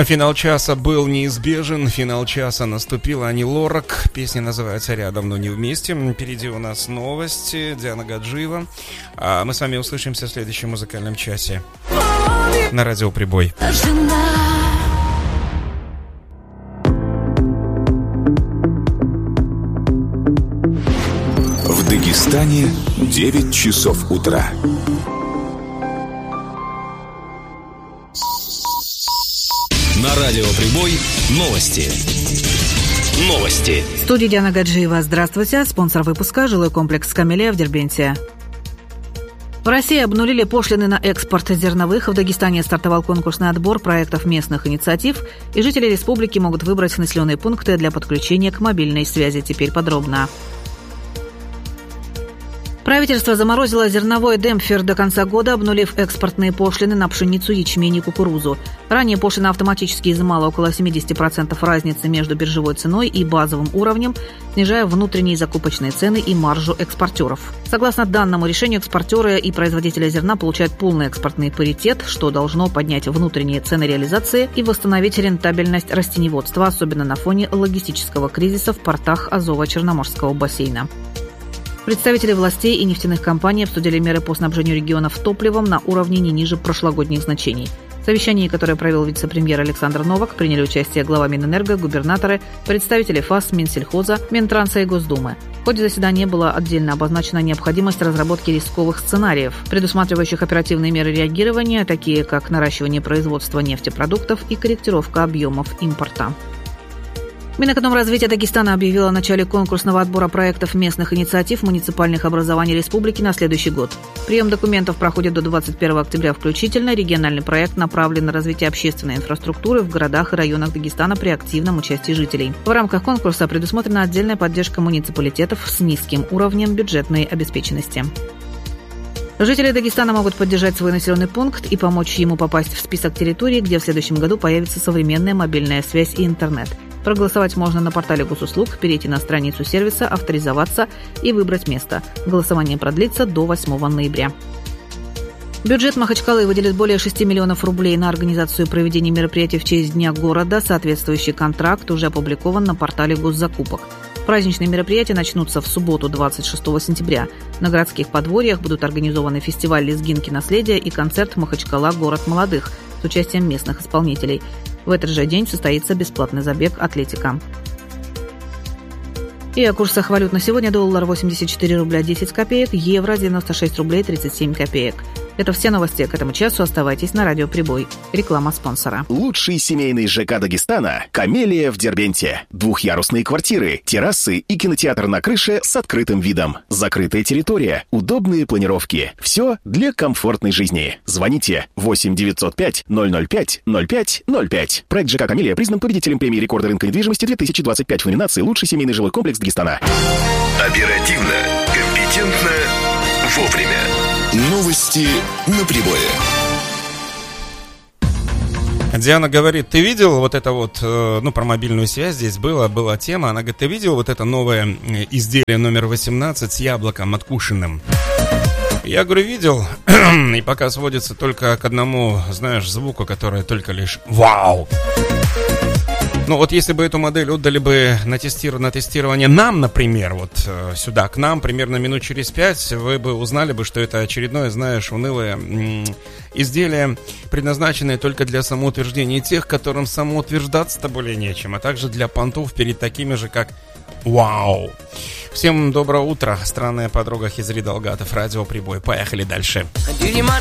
Финал часа был неизбежен, финал часа наступил. Ани Лорак, песня называется «Рядом, но не вместе». Впереди у нас новости, Диана Гаджиева. А мы с вами услышимся в следующем музыкальном часе на радио «Прибой». В Дагестане 9 часов утра. На радио «Прибой» новости. В студии Диана Гаджиева. Здравствуйте. Спонсор выпуска – жилой комплекс «Камелия» в Дербенте. В России обнулили пошлины на экспорт зерновых. В Дагестане стартовал конкурсный отбор проектов местных инициатив, и жители республики могут выбрать населенные пункты для подключения к мобильной связи. Теперь подробно. Правительство заморозило зерновой демпфер до конца года, обнулив экспортные пошлины на пшеницу, ячмень и кукурузу. Ранее пошлина автоматически изымала около 70% разницы между биржевой ценой и базовым уровнем, снижая внутренние закупочные цены и маржу экспортеров. Согласно данному решению, экспортеры и производители зерна получают полный экспортный паритет, что должно поднять внутренние цены реализации и восстановить рентабельность растениеводства, особенно на фоне логистического кризиса в портах Азово-Черноморского бассейна. Представители властей и нефтяных компаний обсудили меры по снабжению регионов топливом на уровне не ниже прошлогодних значений. В совещании, которое провел вице-премьер Александр Новак, приняли участие глава Минэнерго, губернаторы, представители ФАС, Минсельхоза, Минтранса и Госдумы. В ходе заседания была отдельно обозначена необходимость разработки рисковых сценариев, предусматривающих оперативные меры реагирования, такие как наращивание производства нефтепродуктов и корректировка объемов импорта. Минэкономразвития Дагестана объявило о начале конкурсного отбора проектов местных инициатив муниципальных образований республики на следующий год. Прием документов проходит до 21 октября включительно. Региональный проект направлен на развитие общественной инфраструктуры в городах и районах Дагестана при активном участии жителей. В рамках конкурса предусмотрена отдельная поддержка муниципалитетов с низким уровнем бюджетной обеспеченности. Жители Дагестана могут поддержать свой населенный пункт и помочь ему попасть в список территорий, где в следующем году появится современная мобильная связь и интернет. Проголосовать можно на портале госуслуг, перейти на страницу сервиса, авторизоваться и выбрать место. Голосование продлится до 8 ноября. Бюджет Махачкалы выделит более 6 миллионов рублей на организацию проведения мероприятий в честь Дня города. Соответствующий контракт уже опубликован на портале госзакупок. Праздничные мероприятия начнутся в субботу, 26 сентября. На городских подворьях будут организованы фестиваль лезгинки наследия и концерт «Махачкала. Город молодых» с участием местных исполнителей. В этот же день состоится бесплатный забег «Атлетика». И о курсах валют на сегодня: доллар 84 рубля 10 копеек, евро 96 рублей 37 копеек. Это все новости к этому часу. Оставайтесь на радио «Прибой». Реклама спонсора. Лучший семейный ЖК Дагестана – «Камелия» в Дербенте. Двухъярусные квартиры, террасы и кинотеатр на крыше с открытым видом. Закрытая территория, удобные планировки. Все для комфортной жизни. Звоните 8 905 005 05 05. Проект ЖК «Камелия» признан победителем премии рекорда рынка недвижимости 2025 в номинации «Лучший семейный жилой комплекс Дагестана». Оперативно, компетентно, вовремя. Новости на Прибое. Диана говорит: ты видел вот это вот, про мобильную связь здесь была тема. Она говорит: ты видел вот это новое изделие номер 18 с яблоком откушенным? Я говорю: видел. И пока сводится только к одному, звуку, который только лишь «Вау!». Ну вот если бы эту модель отдали бы на тестирование нам, например, вот сюда, к нам, примерно минут через 5, вы бы узнали бы, что это очередное, унылое изделие, предназначенное только для самоутверждения тех, которым самоутверждаться-то более нечем, а также для понтов перед такими же, как «Вау!». Всем доброе утро, странная подруга Хизри Далгатов, радио «Прибой». Поехали дальше.